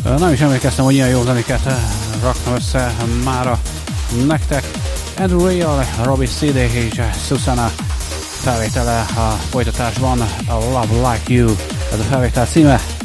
Nem is emlékeztem, hogy ilyen jó zenéket raktam össze mára nektek. Andrew Ray-jal, Robbie Sidek és Susanna felvétele a folytatásban, a Love Like You, ez a felvétel címe.